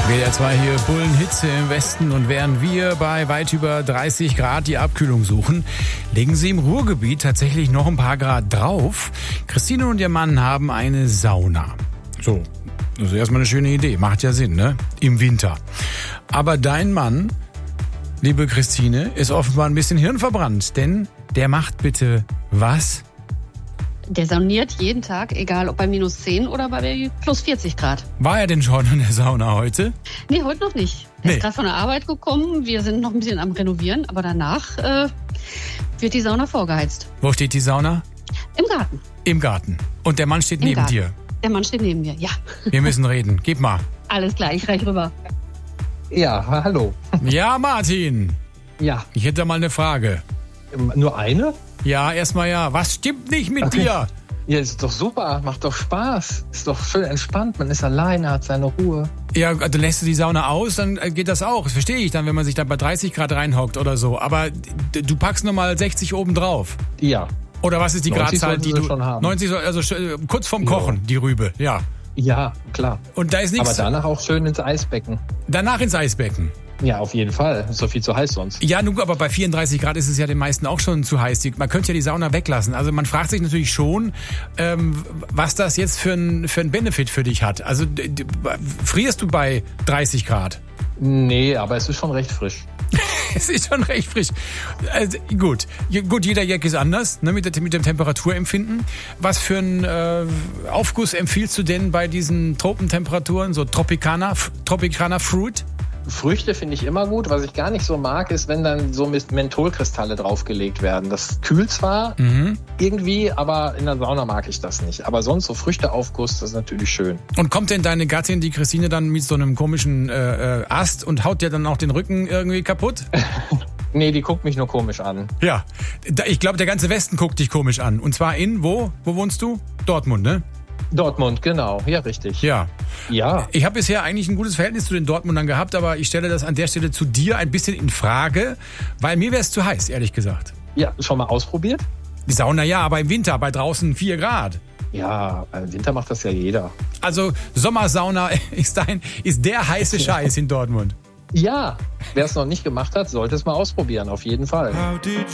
WDR 2 hier, Bullenhitze im Westen, und während wir bei weit über 30 Grad die Abkühlung suchen, legen sie im Ruhrgebiet tatsächlich noch ein paar Grad drauf. Christine und ihr Mann haben eine Sauna. So, das ist erstmal eine schöne Idee, macht ja Sinn, ne? Im Winter. Aber dein Mann, liebe Christine, ist offenbar ein bisschen hirnverbrannt, denn der macht bitte was? Der sauniert jeden Tag, egal ob bei minus 10 oder bei plus 40 Grad. War er denn schon in der Sauna heute? Nee, heute noch nicht. Er ist gerade von der Arbeit gekommen. Wir sind noch ein bisschen am Renovieren, aber danach wird die Sauna vorgeheizt. Wo steht die Sauna? Im Garten. Im Garten. Und der Mann steht neben dir? Der Mann steht neben mir, ja. Wir müssen reden. Gib mal. Alles klar, ich reich rüber. Ja, hallo. Ja, Martin. Ja. Ich hätte mal eine Frage. Nur eine? Ja, erstmal ja. Was stimmt nicht mit dir? Ja, ist doch super, macht doch Spaß. Ist doch schön entspannt, man ist alleine, hat seine Ruhe. Ja, du lässt die Sauna aus, dann geht das auch. Das verstehe ich dann, wenn man sich da bei 30 Grad reinhockt oder so. Aber du packst nochmal 60 oben drauf. Ja. Oder was ist die Gradzahl, die du schon haben? 90, also kurz vorm Kochen, die Rübe, ja. Ja, klar. Und da ist nichts. Aber danach auch schön ins Eisbecken. Danach ins Eisbecken. Ja, auf jeden Fall. Ist doch viel zu heiß sonst. Ja, nun, aber bei 34 Grad ist es ja den meisten auch schon zu heiß. Man könnte ja die Sauna weglassen. Also man fragt sich natürlich schon, was das jetzt für ein Benefit für dich hat. Also frierst du bei 30 Grad? Nee, aber es ist schon recht frisch. Es ist schon recht frisch. Also, gut, jeder Jack ist anders, ne, mit dem Temperaturempfinden. Was für einen Aufguss empfiehlst du denn bei diesen Tropentemperaturen, so Tropicana Fruit? Früchte finde ich immer gut. Was ich gar nicht so mag, ist, wenn dann so Mentholkristalle draufgelegt werden. Das kühlt zwar irgendwie, aber in der Sauna mag ich das nicht. Aber sonst so Früchteaufguss, das ist natürlich schön. Und kommt denn deine Gattin, die Christine, dann mit so einem komischen Ast und haut dir dann auch den Rücken irgendwie kaputt? Nee, die guckt mich nur komisch an. Ja, ich glaube, der ganze Westen guckt dich komisch an. Und zwar wo? Wo wohnst du? Dortmund, ne? Dortmund, genau. Ja, richtig. Ja. Ja. Ich habe bisher eigentlich ein gutes Verhältnis zu den Dortmundern gehabt, aber ich stelle das an der Stelle zu dir ein bisschen in Frage, weil mir wäre es zu heiß, ehrlich gesagt. Ja, schon mal ausprobiert? Die Sauna ja, aber im Winter bei draußen 4 Grad. Ja, im Winter macht das ja jeder. Also Sommersauna ist der heiße Scheiß in Dortmund. Ja, wer es noch nicht gemacht hat, sollte es mal ausprobieren, auf jeden Fall.